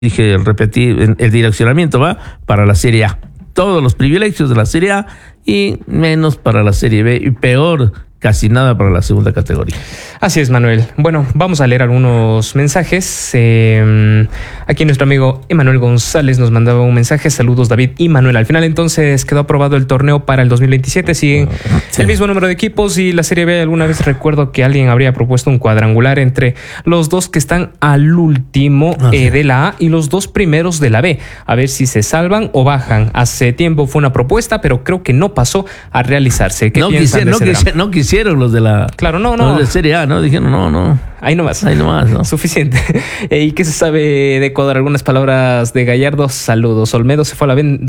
dije, repetí, el direccionamiento va para la Serie A. Todos los privilegios de la Serie A y menos para la Serie B y peor, casi nada para la segunda categoría. Así es, Manuel. Bueno, vamos a leer algunos mensajes. Aquí nuestro amigo Emanuel González nos mandaba un mensaje. Saludos, David y Manuel. Al final, entonces, quedó aprobado el torneo para el 2027. Siguen el mismo número de equipos y la Serie B. Alguna vez recuerdo que alguien habría propuesto un cuadrangular entre los dos que están al último de la A y los dos primeros de la B. A ver si se salvan o bajan. Hace tiempo fue una propuesta, pero creo que no pasó a realizarse. ¿Qué piensan de ese drama? No quisieron los de la... Claro, no. Los de Serie A, ¿no? Dijeron, no. Ahí nomás, ¿no? Suficiente. ¿Y qué se sabe de Ecuador? Algunas palabras de Gallardo. Saludos. Olmedo se fue a la B en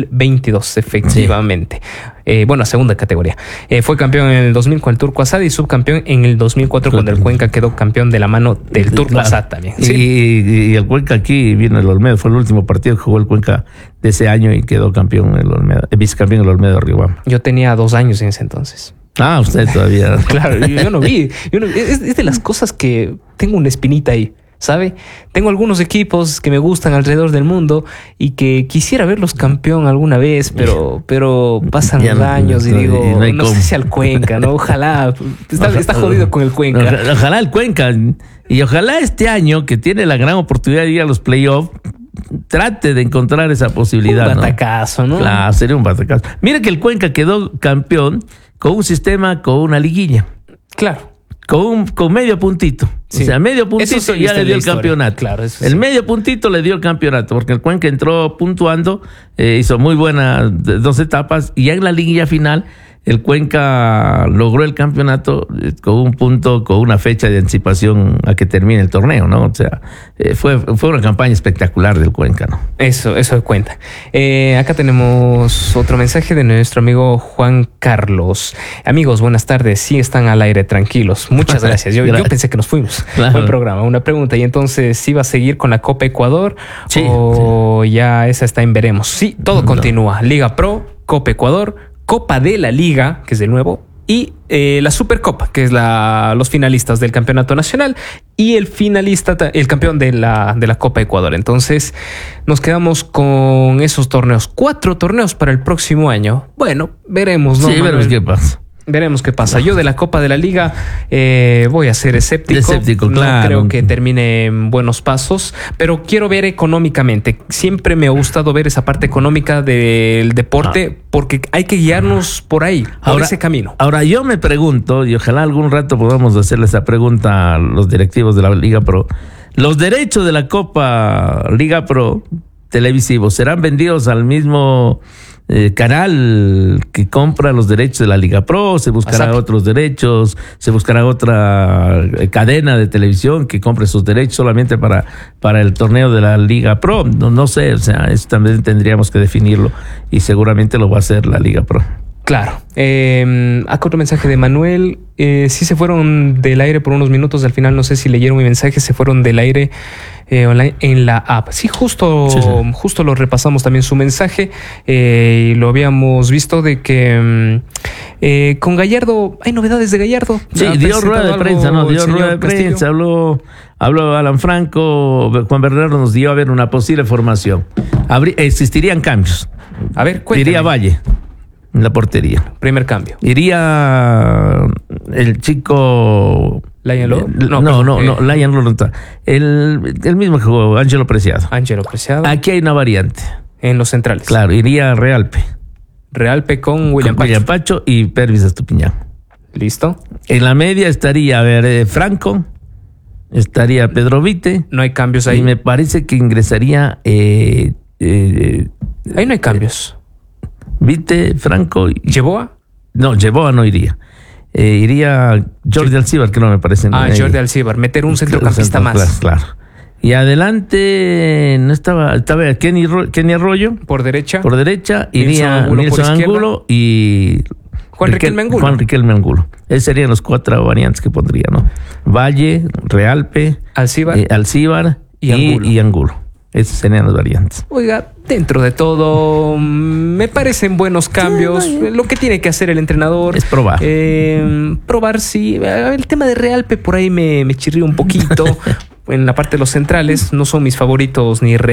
2022, efectivamente. Sí. Bueno, segunda categoría. Fue campeón en el 2000 con el Turco Asad y subcampeón en el 2004 cuando el Cuenca quedó campeón de la mano del Turco Asad también. ¿Sí? Y el Cuenca aquí vino el Olmedo. Fue el último partido que jugó el Cuenca de ese año y quedó campeón el Olmedo, vicecampeón el Olmedo Riobamba. Yo tenía 2 años en ese entonces. Ah, usted todavía. Claro, yo no vi. Es de las cosas que tengo una espinita ahí, ¿sabe? Tengo algunos equipos que me gustan alrededor del mundo y que quisiera verlos campeón alguna vez, pero pasan los años y digo, no sé si al Cuenca, ¿no? Ojalá. Está jodido con el Cuenca. Ojalá el Cuenca. Y ojalá este año, que tiene la gran oportunidad de ir a los playoffs, trate de encontrar esa posibilidad. Un batacazo, ¿no? Claro, sería un batacazo. Mira que el Cuenca quedó campeón con un sistema, con una liguilla. Claro. Con medio puntito. Sí. O sea, medio puntito ya le dio el campeonato. Claro, eso el medio puntito le dio el campeonato, porque el Cuenca entró puntuando, hizo muy buenas 2 etapas, y ya en la liguilla final el Cuenca logró el campeonato con un punto, con una fecha de anticipación a que termine el torneo, ¿no? O sea, fue una campaña espectacular del Cuenca, ¿no? Eso cuenta. Acá tenemos otro mensaje de nuestro amigo Juan Carlos. Amigos, buenas tardes. Sí están al aire, tranquilos. Muchas gracias. Yo pensé que nos fuimos. Claro. Buen programa. Una pregunta. ¿Y entonces sí va a seguir con la Copa Ecuador? Sí. ¿O ya esa está en veremos? Sí, todo continúa. Liga Pro, Copa Ecuador, Copa de la Liga, que es de nuevo, y la Supercopa, que es los finalistas del campeonato nacional, y el campeón de la Copa Ecuador. Entonces nos quedamos con esos torneos. 4 torneos para el próximo año. Bueno, veremos, ¿no? Sí, veremos qué pasa. Veremos qué pasa. Yo de la Copa de la Liga voy a ser escéptico. No creo que termine en buenos pasos, pero quiero ver económicamente. Siempre me ha gustado ver esa parte económica del deporte, porque hay que guiarnos por ahí, por ese camino. Ahora, yo me pregunto, y ojalá algún rato podamos hacerle esa pregunta a los directivos de la Liga Pro. ¿Los derechos de la Copa Liga Pro televisivos serán vendidos al mismo canal que compra los derechos de la Liga Pro? ¿Se buscará otros derechos? ¿Se buscará otra cadena de televisión que compre sus derechos solamente para el torneo de la Liga Pro? No sé, o sea, eso también tendríamos que definirlo, y seguramente lo va a hacer la Liga Pro. Claro. Acá otro mensaje de Manuel. Sí se fueron del aire por unos minutos. Al final no sé si leyeron mi mensaje. Se fueron del aire online, en la app. Sí, justo lo repasamos también su mensaje. Y lo habíamos visto de que con Gallardo hay novedades de Gallardo. Sí, dio rueda de prensa, habló Alan Franco. Juan Bernardo nos dio a ver una posible formación. Existirían cambios. A ver, cuéntame. Diría Valle en la portería. Primer cambio. Iría el chico... ¿Lion Lowe? No, Lion Lowe no está. El mismo que jugó, Ángelo Preciado. Aquí hay una variante. En los centrales. Claro, iría Realpe. Realpe con William Pacho y Pervis Estupiñán. Listo. En la media estaría, Franco. Estaría Pedro Vite. No hay cambios ahí. Y me parece que ingresaría... ahí no hay cambios. Vite, Franco y... ¿Yeboa? No, Yeboa no iría. Iría Jordi Alcibar, que no me parece. Jordi Alcibar, meter un centrocampista más. Claro. Y adelante no estaba Kenny Arroyo. Por derecha. Iría Nilson Angulo y... Juan Riquelme Angulo. Esos serían los 4 variantes que pondría, ¿no? Valle, Realpe, Alcibar y Angulo. Esas serían las variantes. Oiga, dentro de todo, me parecen buenos cambios. Lo que tiene que hacer el entrenador es probar. Probar, sí. El tema de Realpe por ahí me chirrió un poquito. en la parte de los centrales no son mis favoritos ni